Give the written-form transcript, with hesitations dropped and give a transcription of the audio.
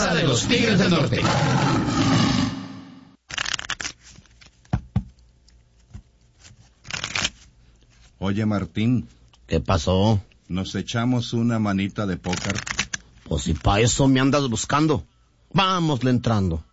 casa de los Tigres del Norte. Oye, Martín. ¿Qué pasó? ¿Nos echamos una manita de póker? Pues si pa' eso me andas buscando. Vámosle entrando.